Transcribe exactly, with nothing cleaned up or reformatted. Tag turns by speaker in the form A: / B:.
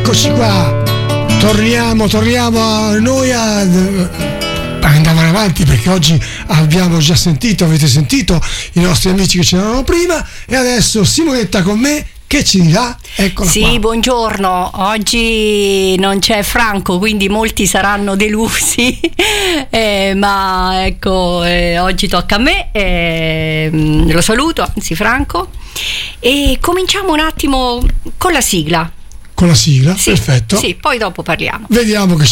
A: Eccoci qua, torniamo, torniamo a noi a... andavano avanti perché oggi abbiamo già sentito, avete sentito i nostri amici che c'erano prima e adesso Simonetta con me che ci dirà? Eccola
B: sì,
A: qua.
B: Buongiorno, oggi non c'è Franco, quindi molti saranno delusi, eh, ma ecco, eh, oggi tocca a me, eh, lo saluto, anzi Franco, e cominciamo un attimo con la sigla.
A: Con la sigla,
B: sì,
A: perfetto.
B: Sì, poi dopo parliamo.
A: Vediamo che